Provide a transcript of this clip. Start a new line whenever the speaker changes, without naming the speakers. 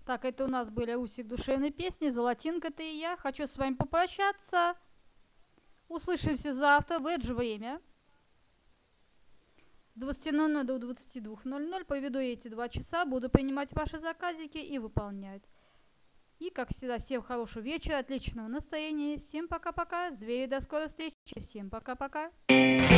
Так, это у нас были Усик душевной песни, Золотинка ты и я. Хочу с вами попрощаться. Услышимся завтра в это же время. С 20:00 до 22:00 проведу эти 2 часа, буду принимать ваши заказики и выполнять. И, как всегда, всем хорошего вечера, отличного настроения. Всем пока-пока. Звери, до скорой встречи. Всем пока-пока.